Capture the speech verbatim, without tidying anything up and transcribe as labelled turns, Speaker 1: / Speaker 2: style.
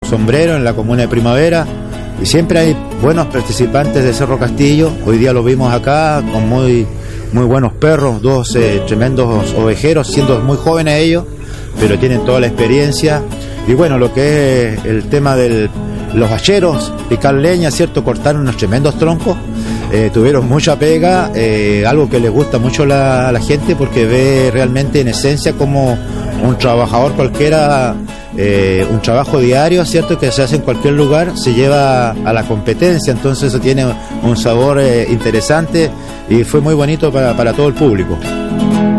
Speaker 1: Sombrero, en la comuna de Primavera, y siempre hay buenos participantes de Cerro Castillo. Hoy día lo vimos acá con muy, muy buenos perros, dos eh, tremendos ovejeros, siendo muy jóvenes ellos, pero tienen toda la experiencia. Y bueno, lo que es el tema de los hacheros, picar leña, ¿cierto? Cortar unos tremendos troncos. Eh, tuvieron mucha pega, eh, algo que les gusta mucho la, a la gente, porque ve realmente en esencia como un trabajador cualquiera, eh, un trabajo diario, ¿cierto? Que se hace en cualquier lugar, se lleva a la competencia. Entonces eso tiene un sabor eh, interesante y fue muy bonito para, para todo el público.